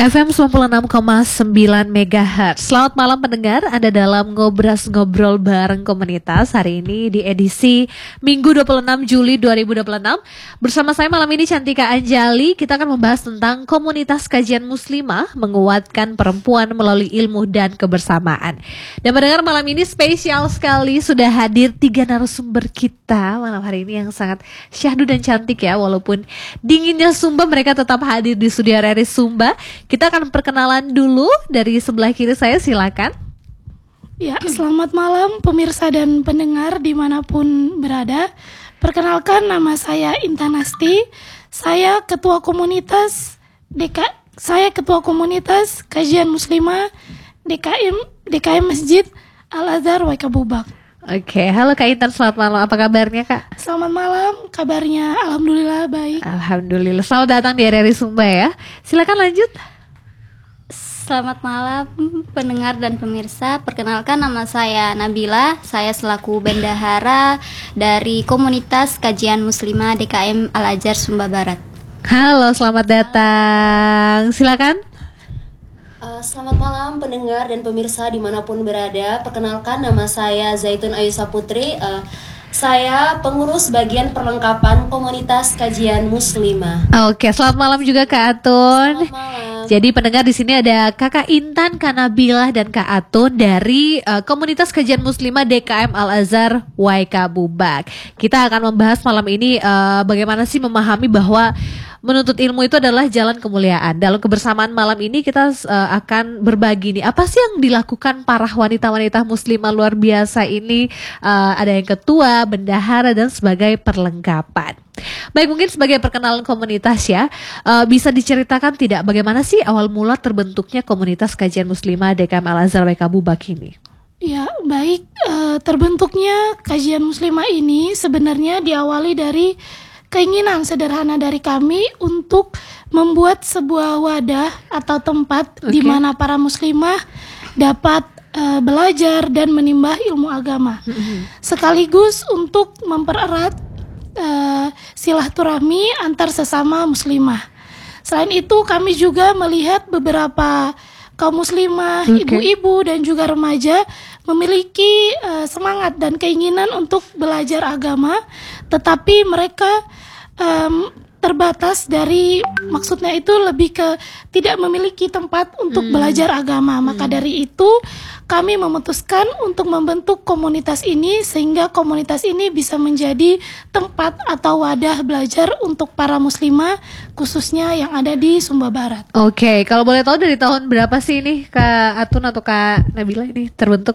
FM 96,9 MHz. Selamat malam pendengar, Anda dalam Ngobras-Ngobrol bareng komunitas. Hari ini di edisi Minggu 26 Juli 2026. Bersama saya malam ini Cantika Anjali. Kita akan membahas tentang komunitas kajian muslimah menguatkan perempuan melalui ilmu dan kebersamaan. Dan pendengar, malam ini spesial sekali, sudah hadir 3 narasumber kita malam hari ini yang sangat syahdu dan cantik ya. Walaupun dinginnya Sumba, mereka tetap hadir di studio RRI Sumba. Kita akan perkenalan dulu dari sebelah kiri saya, silakan. Ya, selamat malam pemirsa dan pendengar dimanapun berada. Perkenalkan, nama saya Intan Asti. Saya ketua komunitas kajian muslimah DKM Masjid Al-Azhar YK Bubak. Oke, halo Kak Intan, selamat malam. Apa kabarnya Kak? Selamat malam, kabarnya alhamdulillah baik. Alhamdulillah. Selamat datang di RRI Sumba ya. Silakan lanjut. Selamat malam pendengar dan pemirsa. Perkenalkan, nama saya Nabila. Saya selaku bendahara dari komunitas kajian muslimah DKM Al-Azhar Sumba Barat. Halo, selamat datang. Silakan. Selamat malam pendengar dan pemirsa dimanapun berada. Perkenalkan, nama saya Zaitun Ayusa Putri. Saya pengurus bagian perlengkapan komunitas kajian muslimah. Oke, selamat malam juga Kak Atun. Selamat malam. Jadi pendengar, di sini ada Kakak Intan, Kak Nabilah, dan Kak Atun dari komunitas kajian muslimah DKM Al-Azhar YK Bubak. Kita akan membahas malam ini bagaimana sih memahami bahwa menuntut ilmu itu adalah jalan kemuliaan. Dalam kebersamaan malam ini kita akan berbagi nih, apa sih yang dilakukan para wanita-wanita muslimah luar biasa ini. Ada yang ketua, bendahara, dan sebagai perlengkapan. Baik, mungkin sebagai perkenalan komunitas ya, bisa diceritakan tidak bagaimana sih awal mula terbentuknya komunitas kajian muslimah DKM Al-Azhar YK Bubak ini? Ya, baik. Terbentuknya kajian muslimah ini sebenarnya diawali dari keinginan sederhana dari kami untuk membuat sebuah wadah atau tempat di mana para muslimah dapat belajar dan menimba ilmu agama, sekaligus untuk mempererat silaturahmi antar sesama muslimah. Selain itu, kami juga melihat beberapa kaum muslimah, ibu-ibu dan juga remaja memiliki semangat dan keinginan untuk belajar agama, tetapi mereka terbatas dari, maksudnya itu lebih ke tidak memiliki tempat untuk belajar agama. Maka dari itu kami memutuskan untuk membentuk komunitas ini, sehingga komunitas ini bisa menjadi tempat atau wadah belajar untuk para muslimah, khususnya yang ada di Sumba Barat. Oke, kalau boleh tahu dari tahun berapa sih ini Kak Atun atau Kak Nabila ini terbentuk?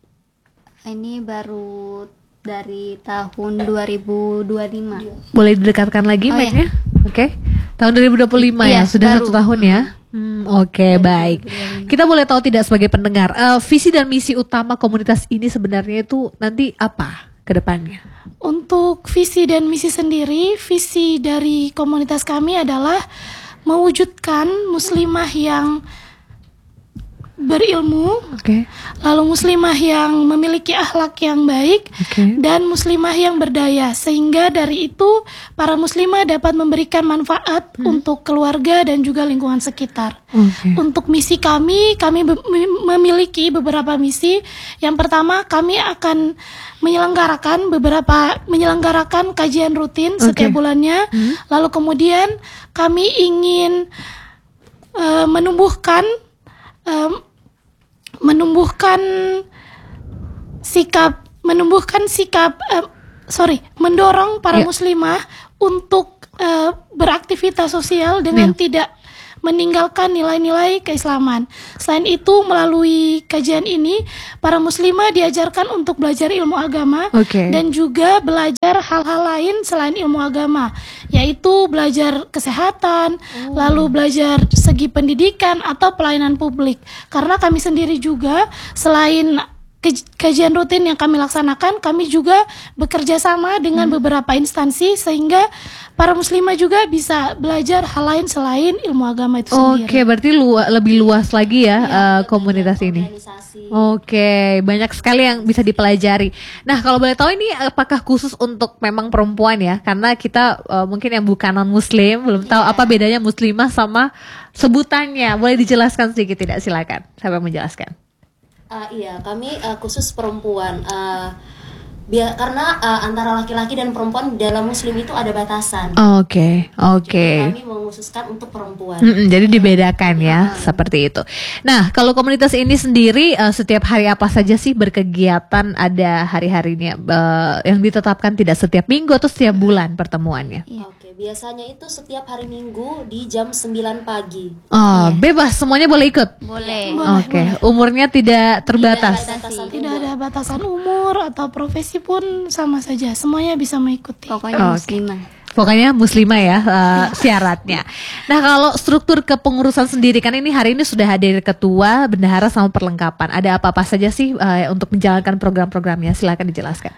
Ini baru dari tahun 2025. Boleh didekatkan lagi mic-nya? Oke. Tahun 2025 ya, sudah baru 1 tahun ya. Oke, baik. Kita boleh tahu tidak sebagai pendengar, visi dan misi utama komunitas ini sebenarnya itu nanti apa ke depannya? Untuk visi dan misi sendiri, visi dari komunitas kami adalah mewujudkan muslimah yang berilmu, lalu muslimah yang memiliki akhlak yang baik, dan muslimah yang berdaya, sehingga dari itu para muslimah dapat memberikan manfaat untuk keluarga dan juga lingkungan sekitar. Untuk misi kami memiliki beberapa misi. Yang pertama, kami akan menyelenggarakan kajian rutin setiap bulannya. Lalu kemudian kami ingin menumbuhkan mendorong para muslimah untuk beraktivitas sosial dengan tidak meninggalkan nilai-nilai keislaman. Selain itu, melalui kajian ini para muslimah diajarkan untuk belajar ilmu agama dan juga belajar hal-hal lain selain ilmu agama, yaitu belajar kesehatan, lalu belajar segi pendidikan atau pelayanan publik. Karena kami sendiri juga selain kajian rutin yang kami laksanakan, kami juga bekerja sama dengan beberapa instansi sehingga para muslimah juga bisa belajar hal lain selain ilmu agama itu sendiri. Oke, berarti lebih luas lagi ya komunitas ini. Organisasi. Oke, banyak sekali yang bisa dipelajari. Nah, kalau boleh tahu ini apakah khusus untuk memang perempuan ya? Karena kita mungkin yang bukan non-muslim belum tahu apa bedanya muslimah sama sebutannya. Boleh dijelaskan sedikit tidak? Silakan. Siapa yang menjelaskan? Iya, kami khusus perempuan. Karena antara laki-laki dan perempuan dalam muslim itu ada batasan. Oke. Kami mengkhususkan untuk perempuan. Jadi dibedakan ya, seperti itu. Nah, kalau komunitas ini sendiri setiap hari apa saja sih berkegiatan, ada hari-harinya yang ditetapkan, tidak setiap minggu atau setiap bulan pertemuannya? Oke, biasanya itu setiap hari Minggu di jam 9 pagi. Bebas, semuanya boleh ikut? Boleh. Oke, umurnya tidak terbatas? Tidak ada batasan umur atau profesi pun sama saja, semuanya bisa mengikuti. Pokoknya muslimah. Pokoknya muslimah ya syaratnya. Nah, kalau struktur kepengurusan sendiri, kan ini hari ini sudah hadir ketua, bendahara sama perlengkapan. Ada apa-apa saja sih untuk menjalankan program-programnya? Silakan dijelaskan.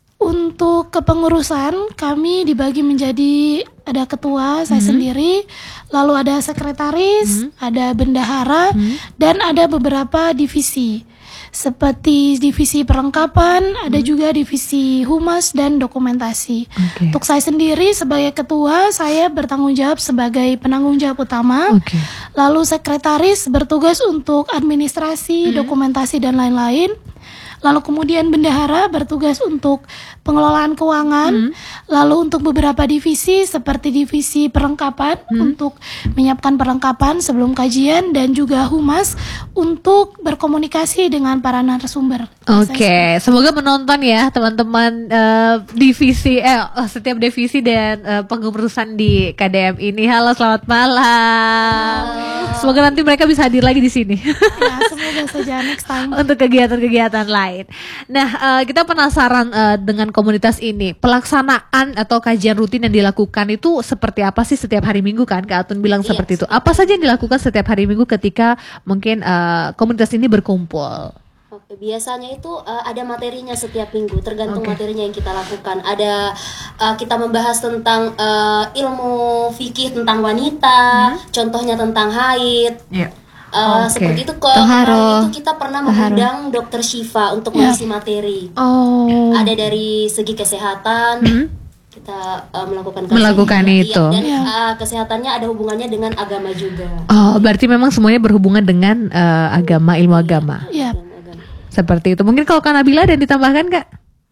Untuk kepengurusan kami dibagi menjadi ada ketua, saya sendiri, lalu ada sekretaris, ada bendahara, dan ada beberapa divisi. Seperti divisi perlengkapan, ada juga divisi humas dan dokumentasi. Untuk saya sendiri sebagai ketua, saya bertanggung jawab sebagai penanggung jawab utama. Lalu sekretaris bertugas untuk administrasi, dokumentasi dan lain-lain. Lalu kemudian bendahara bertugas untuk pengelolaan keuangan. Lalu untuk beberapa divisi seperti divisi perlengkapan untuk menyiapkan perlengkapan sebelum kajian, dan juga humas untuk berkomunikasi dengan para narasumber. Oke, semoga menonton ya teman-teman divisi setiap divisi dan pengurusan di KDM ini. Halo, selamat malam. Semoga nanti mereka bisa hadir lagi di sini. Ya, semoga saja next time. Untuk kegiatan-kegiatan lain. Nah, kita penasaran dengan komunitas ini. Pelaksanaan atau kajian rutin yang dilakukan itu seperti apa sih setiap hari Minggu, kan? Kak Atun bilang seperti itu. Apa saja yang dilakukan setiap hari Minggu ketika mungkin komunitas ini berkumpul? Oke, biasanya itu ada materinya setiap minggu, tergantung materinya yang kita lakukan. Ada kita membahas tentang ilmu fikih tentang wanita, contohnya tentang haid. Seperti itu. Kemarin itu kita pernah mengundang Dokter Syifa untuk mengisi materi. Ada dari segi kesehatan. Kita melakukan itu. Dan kesehatannya ada hubungannya dengan agama juga. Berarti memang semuanya berhubungan dengan agama, ilmu agama. Seperti itu. Mungkin kalau Kak Nabila ada yang ditambahkan, Kak?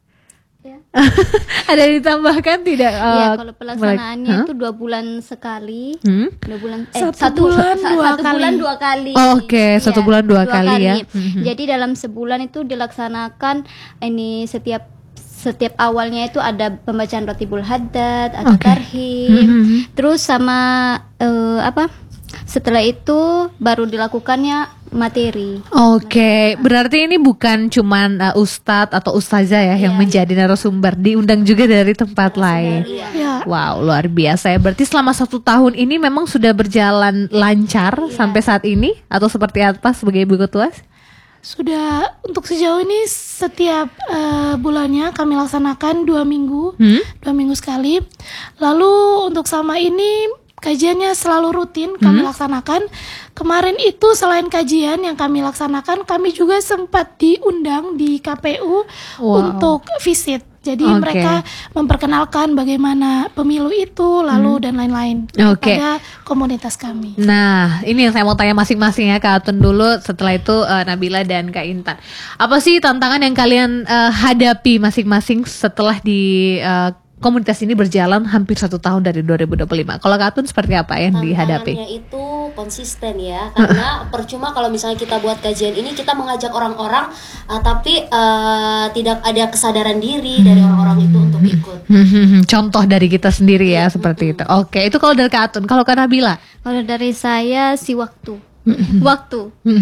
Ada yang ditambahkan tidak? Ya, kalau pelaksanaannya itu 2 bulan sekali. 2 bulan Satu bulan dua kali. Oke, 1 bulan 2 kali ya. Jadi dalam sebulan itu dilaksanakan ini setiap awalnya itu ada pembacaan Rotibul Haddad atau tarhim. Terus sama setelah itu baru dilakukannya materi. Berarti ini bukan cuman ustadz atau ustazah ya yang menjadi narasumber, diundang juga dari tempat lain. Wow, luar biasa ya. Berarti selama 1 tahun ini memang sudah berjalan lancar sampai saat ini, atau seperti apa sebagai Ibu Ketua? Sudah, untuk sejauh ini setiap bulannya kami laksanakan 2 minggu, 2 minggu sekali. Lalu untuk sama ini kajiannya selalu rutin kami laksanakan. Kemarin itu selain kajian yang kami laksanakan, kami juga sempat diundang di KPU untuk visit. Jadi mereka memperkenalkan bagaimana pemilu itu, lalu dan lain-lain pada komunitas kami. Nah, ini yang saya mau tanya masing-masing ya, Kak Atun dulu, setelah itu Nabila dan Kak Intan. Apa sih tantangan yang kalian hadapi masing-masing setelah di komunitas ini berjalan hampir 1 tahun dari 2025. Kalau Kak Atun seperti apa yang dihadapi? Tantangannya itu konsisten ya, karena percuma kalau misalnya kita buat kajian ini, kita mengajak orang-orang, tapi tidak ada kesadaran diri dari orang-orang itu untuk ikut. Contoh dari kita sendiri ya, seperti itu. Oke, itu kalau dari Kak Atun. Kalau Kak Nabila? Kalau dari saya waktu.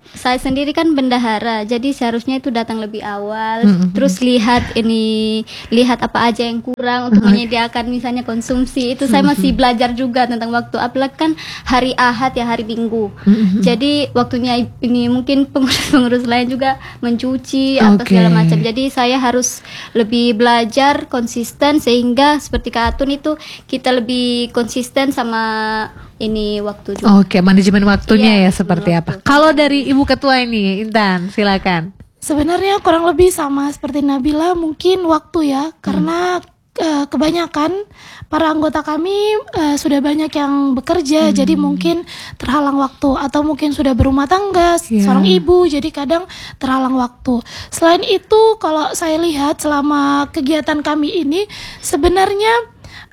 saya sendiri kan bendahara, jadi seharusnya itu datang lebih awal, terus lihat apa aja yang kurang untuk menyediakan misalnya konsumsi. Itu saya masih belajar juga tentang waktu, apalagi kan hari Ahad ya, hari Minggu. Jadi waktunya ini mungkin pengurus-pengurus lain juga mencuci atau segala macam. Jadi saya harus lebih belajar konsisten, sehingga seperti Kak Atun itu kita lebih konsisten sama ini waktu juga. Oke, manajemen waktunya Iya, ya seperti waktu. apa? Kalau dari Ibu Ketua ini, Intan, silakan. Sebenarnya kurang lebih sama seperti Nabila, mungkin waktu ya, karena kebanyakan para anggota kami sudah banyak yang bekerja, jadi mungkin terhalang waktu, atau mungkin sudah berumah tangga, seorang ibu, jadi kadang terhalang waktu. Selain itu, kalau saya lihat selama kegiatan kami ini, sebenarnya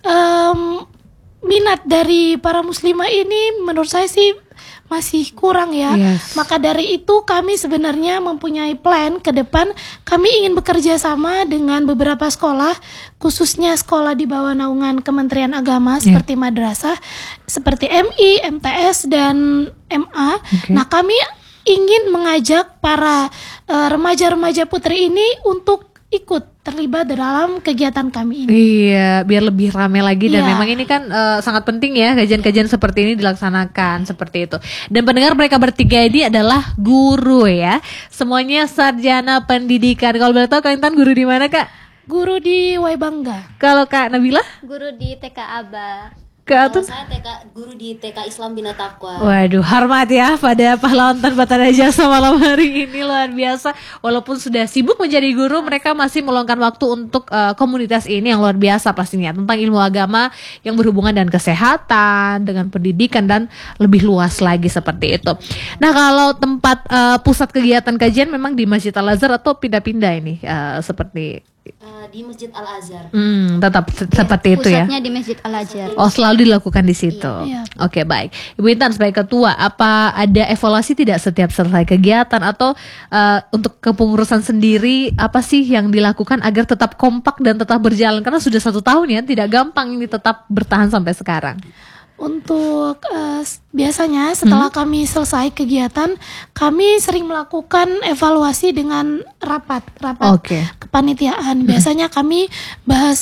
minat dari para muslimah ini menurut saya sih masih kurang ya. Maka dari itu kami sebenarnya mempunyai plan ke depan. Kami ingin bekerja sama dengan beberapa sekolah, khususnya sekolah di bawah naungan Kementerian Agama seperti madrasah, seperti MI, MTS dan MA. Nah, kami ingin mengajak para remaja-remaja putri ini untuk ikut terlibat dalam kegiatan kami ini. Iya, biar lebih ramai lagi, dan memang ini kan sangat penting ya kajian-kajian seperti ini dilaksanakan seperti itu. Dan pendengar, mereka bertiga ini adalah guru ya, semuanya sarjana pendidikan. Kalau boleh tahu Kak Intan guru di mana, Kak? Guru di Waibangga. Kalau Kak Nabila? Guru di TK Aba. Kak Kalau Atun? saya guru di TK Islam Bina Taqwa. Waduh, hormat ya pada pahlawan tanpa tanda jasa malam hari ini, luar biasa. Walaupun sudah sibuk menjadi guru, mereka masih meluangkan waktu untuk komunitas ini yang luar biasa pastinya, tentang ilmu agama yang berhubungan dengan kesehatan, dengan pendidikan, dan lebih luas lagi seperti itu. Nah, kalau tempat pusat kegiatan kajian memang di Masjid Al-Azhar atau pindah-pindah ini seperti Di Masjid Al-Azhar. tetap seperti itu ya. Pusatnya di Masjid Al-Azhar. Oh, selalu dilakukan di situ. Iya. Oke, baik. Ibu Intan sebagai ketua, apa ada evaluasi tidak setiap selesai kegiatan, atau untuk kepengurusan sendiri apa sih yang dilakukan agar tetap kompak dan tetap berjalan? Karena sudah 1 tahun ya, tidak gampang ini tetap bertahan sampai sekarang. Untuk biasanya setelah kami selesai kegiatan, kami sering melakukan evaluasi dengan rapat kepanitiaan. Biasanya kami bahas,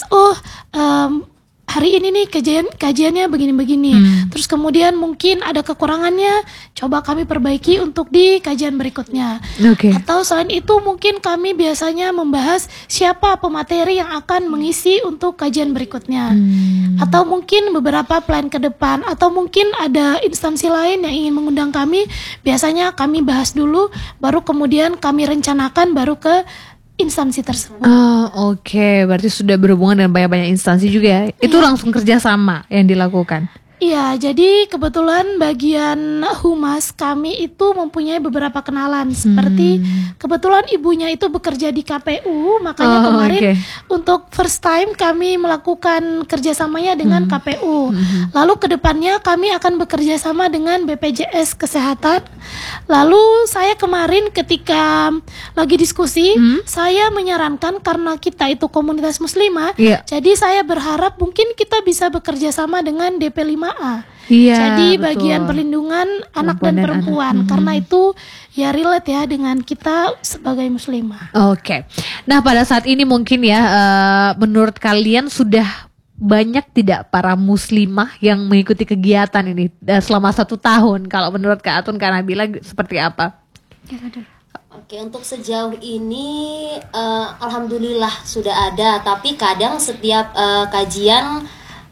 hari ini nih kajiannya begini-begini. Terus kemudian mungkin ada kekurangannya, coba kami perbaiki untuk di kajian berikutnya. Atau selain itu mungkin kami biasanya membahas siapa pemateri yang akan mengisi untuk kajian berikutnya. Atau mungkin beberapa plan ke depan, atau mungkin ada instansi lain yang ingin mengundang kami. Biasanya kami bahas dulu, baru kemudian kami rencanakan baru ke instansi tersebut. Oke, berarti sudah berhubungan dengan banyak-banyak instansi juga ya. Itu langsung kerjasama yang dilakukan. Iya, jadi kebetulan bagian humas kami itu mempunyai beberapa kenalan. Seperti kebetulan ibunya itu bekerja di KPU, makanya kemarin untuk first time kami melakukan kerjasamanya dengan KPU. Lalu kedepannya kami akan bekerja sama dengan BPJS Kesehatan. Lalu saya kemarin ketika lagi diskusi, saya menyarankan karena kita itu komunitas muslimah, jadi saya berharap mungkin kita bisa bekerja sama dengan DP5A. Jadi bagian perlindungan anak dan perempuan, karena itu ya relate ya dengan kita sebagai muslimah. Oke. Nah, pada saat ini mungkin ya, menurut kalian sudah banyak tidak para muslimah yang mengikuti kegiatan ini selama 1 tahun? Kalau menurut Kak Atun, Kak Nabila seperti apa? Oke, untuk sejauh ini alhamdulillah sudah ada, tapi kadang setiap kajian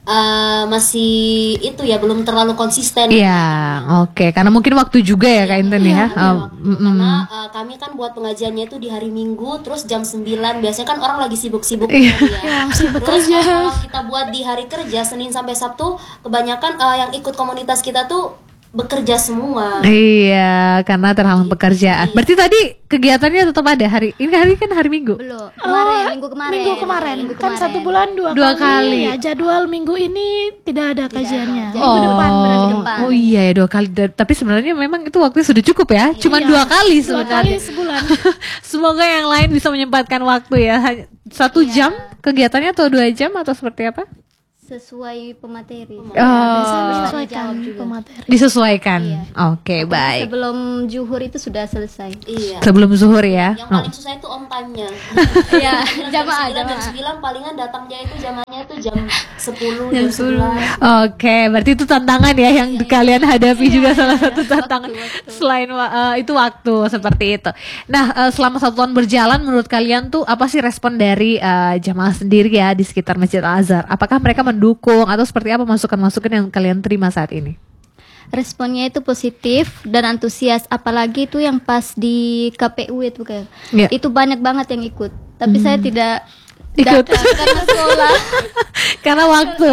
masih itu ya belum terlalu konsisten. Iya, oke. Karena mungkin waktu juga ya Kak Intan ya. Karena kami kan buat pengajiannya itu di hari Minggu, terus jam 9. Biasanya kan orang lagi sibuk-sibuknya ya. Terus kalau kita buat di hari kerja Senin sampai Sabtu, kebanyakan yang ikut komunitas kita tuh bekerja semua. Iya, karena terhalang pekerjaan. Berarti tadi kegiatannya tetap ada hari ini, kan hari Minggu. Belum. Minggu kemarin. Kan 1 bulan 2 kali. Ya, jadwal minggu ini tidak ada kajiannya. Minggu depan. Oh iya ya, 2 kali. Tapi sebenarnya memang itu waktunya sudah cukup ya. Cuma 2 kali sebenarnya. 2 kali sebulan. Semoga yang lain bisa menyempatkan waktu ya. 1 jam kegiatannya, atau 2 jam, atau seperti apa? sesuai pemateri. Bisa Oh, menyesuaikan Jawab juga. pemateri. disesuaikan. Iya. Oke, baik. Sebelum zuhur itu sudah selesai. Iya. Sebelum zuhur ya. Yang paling susah itu on time-nya. Iya, jamaah. Jam 9 palingan datangnya itu jamnya itu jam 10, jam 11. Oke, berarti itu tantangan ya yang kalian hadapi juga salah satu tantangan selain itu waktu seperti itu. Nah, selama 1 tahun berjalan, menurut kalian tuh apa sih respon dari jamaah sendiri ya di sekitar Masjid Al Azhar? Apakah mereka mendukung atau seperti apa masukan-masukan yang kalian terima saat ini? Responnya itu positif dan antusias, apalagi itu yang pas di KPU itu kayak Iya. itu banyak banget yang ikut. Tapi saya tidak Ikut. datang karena sekolah. Karena waktu.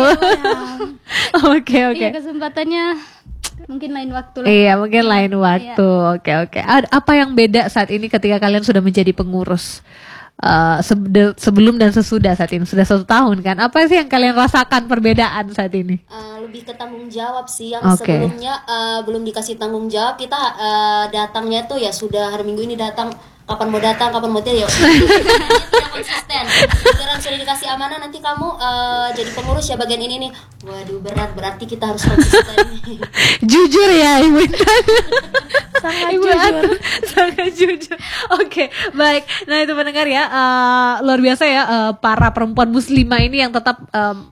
Oke, oke. Iya, kesempatannya mungkin lain waktu lah. Iya, mungkin lain waktu. Oke. Apa yang beda saat ini ketika kalian sudah menjadi pengurus? Sebelum dan sesudah saat ini sudah 1 tahun kan? Apa sih yang kalian rasakan perbedaan saat ini? Lebih ke tanggung jawab sih yang Oke. sebelumnya belum dikasih tanggung jawab, kita datangnya tuh ya sudah hari Minggu ini datang, kapan mau datang, kapan mau tidak, tidak konsisten. Sekarang sudah dikasih amanah, nanti kamu jadi pengurus ya bagian ini nih. Waduh, berat, berarti kita harus konsisten. Jujur ya Ibu Intan. Sangat Ibu jujur. Intan sangat jujur. Oke, baik. Nah itu pendengar ya, luar biasa ya para perempuan muslimah ini yang tetap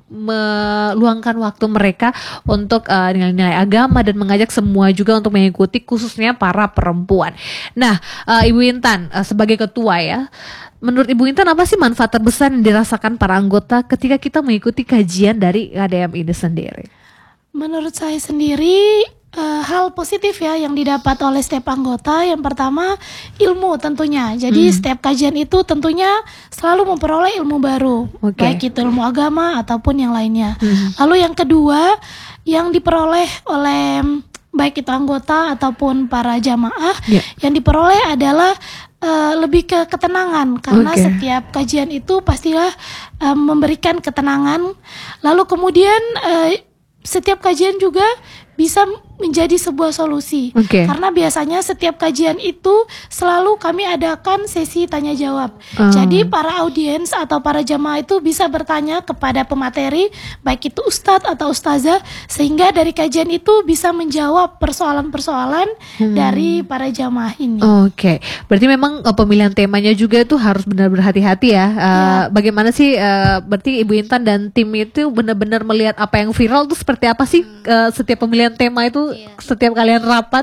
meluangkan waktu mereka untuk nilai-nilai agama dan mengajak semua juga untuk mengikuti, khususnya para perempuan. Nah, Ibu Intan sebagai ketua ya, menurut Ibu Intan apa sih manfaat terbesar yang dirasakan para anggota ketika kita mengikuti kajian dari KDM ini sendiri? Menurut saya sendiri hal positif ya yang didapat oleh setiap anggota. Yang pertama ilmu tentunya. Jadi setiap kajian itu tentunya selalu memperoleh ilmu baru, Oke. baik itu ilmu agama ataupun yang lainnya. Lalu yang kedua yang diperoleh oleh baik itu anggota ataupun para jamaah, Ya. yang diperoleh adalah lebih ke ketenangan, karena Oke. setiap kajian itu pastilah memberikan ketenangan. Lalu kemudian setiap kajian juga bisa menjadi sebuah solusi. Oke. Karena biasanya setiap kajian itu selalu kami adakan sesi tanya jawab. Oh. Jadi para audiens atau para jamaah itu bisa bertanya kepada pemateri, baik itu ustadz atau ustazah, sehingga dari kajian itu bisa menjawab persoalan-persoalan dari para jamaah ini. Oke, berarti memang pemilihan temanya juga itu harus benar-benar hati-hati ya. Bagaimana sih berarti Ibu Intan dan tim itu benar-benar melihat apa yang viral itu seperti apa sih setiap pemilihan tema itu, setiap kalian rapat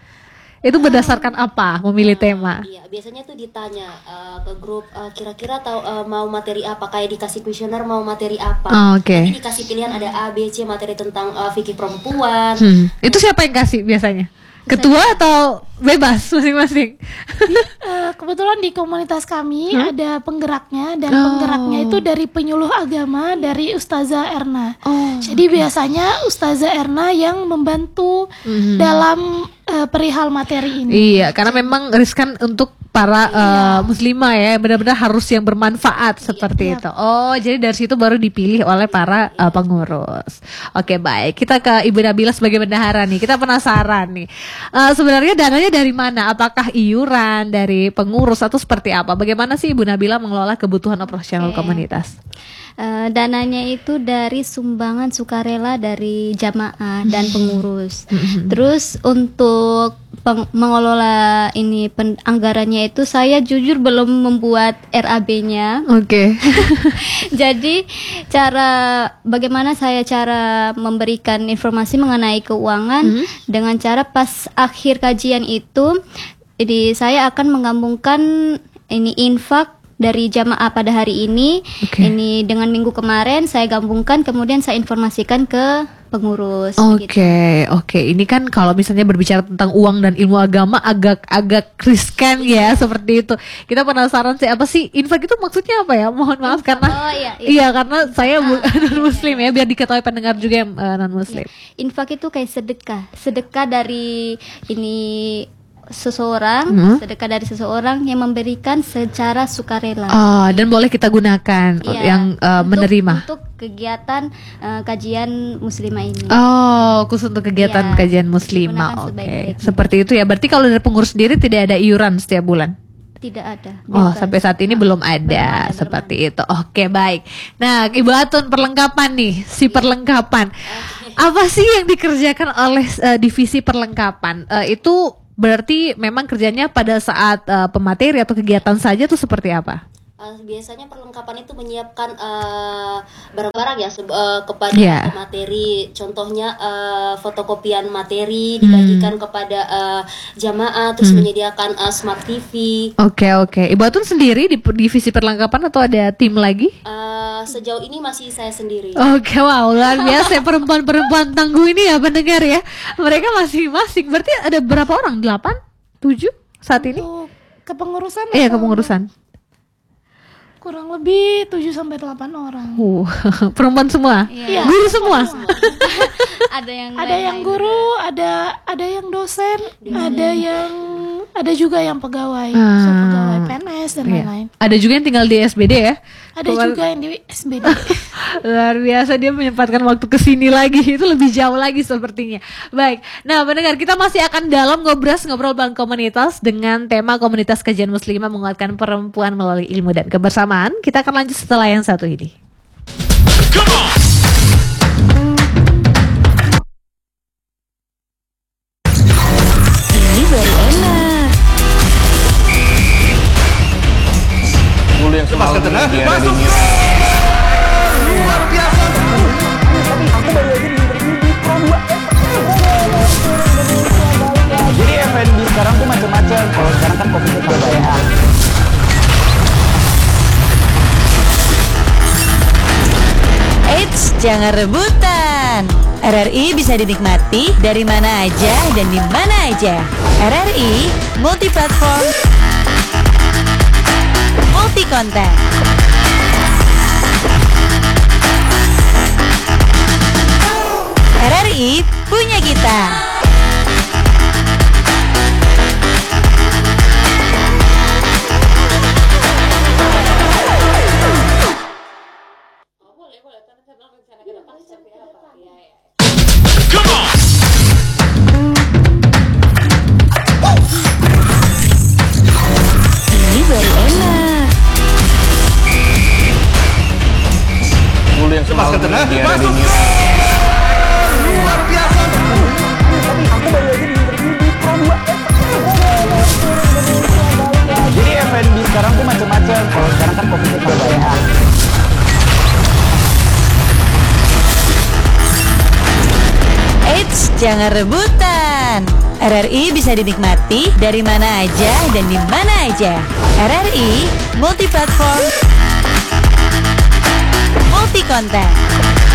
itu berdasarkan apa memilih tema? Iya, biasanya tuh ditanya ke grup kira-kira tahu mau materi apa, kayak dikasih kuesioner mau materi apa. Oke. Nanti dikasih pilihan ada A, B, C, materi tentang fikih perempuan. Itu siapa yang kasih biasanya? Ketua atau bebas masing-masing? Kebetulan di komunitas kami ada penggeraknya, dan penggeraknya itu dari penyuluh agama dari Ustazah Erna. Jadi biasanya Ustazah Erna yang membantu dalam perihal materi ini. Iya, karena memang riskan untuk para muslimah ya, benar-benar harus yang bermanfaat seperti itu. Oh, jadi dari situ baru dipilih oleh para pengurus. Oke, baik. Kita ke Ibu Nabila sebagai bendahara nih. Kita penasaran nih. Sebenarnya dananya dari mana? Apakah iuran dari pengurus atau seperti apa? Bagaimana sih Ibu Nabila mengelola kebutuhan operasional komunitas? Dananya itu dari sumbangan sukarela dari jamaah dan pengurus. Terus untuk mengelola ini anggarannya itu saya jujur belum membuat RAB-nya. Oke. Jadi bagaimana saya cara memberikan informasi mengenai keuangan dengan cara pas akhir kajian itu, jadi saya akan menggabungkan ini infak dari jamaah pada hari ini, ini dengan minggu kemarin saya gabungkan, kemudian saya informasikan ke pengurus. Oke. Ini kan kalau misalnya berbicara tentang uang dan ilmu agama agak riskan ya seperti itu. Kita penasaran sih apa sih infak itu maksudnya apa ya? Mohon maaf karena iya karena saya non muslim ya, biar diketahui pendengar juga yang non muslim. Infak itu kayak sedekah dari ini sedekah dari seseorang yang memberikan secara sukarela. Dan boleh kita gunakan yang menerima untuk kegiatan kajian muslimah ini. Khusus untuk kegiatan kajian muslimah. Gunakan Oke. sebaik-baiknya. Seperti itu ya. Berarti kalau dari pengurus sendiri tidak ada iuran setiap bulan? Tidak ada. Oh, Bebas. sampai saat ini belum ada seperti itu. Oke, baik. Nah, Ibu Atun, perlengkapan nih, perlengkapan. Apa sih yang dikerjakan oleh divisi perlengkapan? Itu berarti memang kerjanya pada saat pemateri atau kegiatan saja tuh seperti apa? Biasanya perlengkapan itu menyiapkan barang-barang ya kepada Yeah. materi. Contohnya fotokopian materi dibagikan kepada jamaah, terus menyediakan smart TV. Oke. Ibu Atun sendiri di divisi perlengkapan atau ada tim lagi? Sejauh ini masih saya sendiri. Oke, wow, luar biasa perempuan-perempuan tangguh ini ya pendengar ya. Mereka masing-masing. Berarti ada berapa orang? 8? 7 saat ini? Untuk kepengurusan Iya, atau kepengurusan. kurang lebih 7-8 orang. Perempuan semua? Iya. Guru semua? Ada yang Ada yang guru, ada yang dosen, ada juga yang pegawai, pegawai PNS dan Iya. lain-lain. Ada juga yang tinggal di SBD ya? Ada juga yang di SBD. Luar biasa, dia menyempatkan waktu ke sini lagi. Itu lebih jauh lagi sepertinya. Baik. Nah, pendengar, kita masih akan dalam ngobrol bareng komunitas dengan tema komunitas kajian muslimah menguatkan perempuan melalui ilmu dan kebersamaan. Kita akan lanjut setelah yang satu ini. Ini baru enak. Dulu yang semalam dia ada di New Jadi F&B sekarang tuh macam-macam. Kalau sekarang kan kopi Surabaya. Eits, jangan rebutan. RRI bisa dinikmati dari mana aja dan di mana aja. RRI multiplatform, multi konten. RRI punya kita. Ini baru enak. Dulu yang semalam dia ada di New Jadi F&B sekarang tuh macam-macam. Kalau sekarang kan kopi Surabaya. Eits, jangan rebutan. RRI bisa dinikmati dari mana aja dan di mana aja. RRI multiplatform, multi konten.